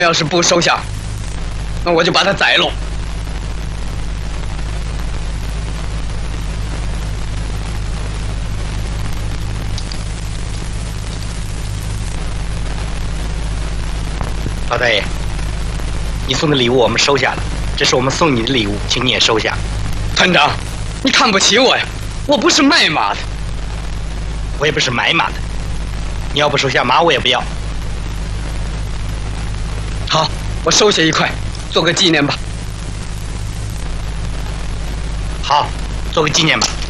要是不收下，那我就把他宰了。 老大爷，你送的礼物我们收下了，这是我们送你的礼物，请你也收下。 团长，你看不起我呀？我不是卖马的， 我也不是买马的。你要不收下马，我也不要。 好，我收下一块，做个纪念吧。 好，做个纪念吧。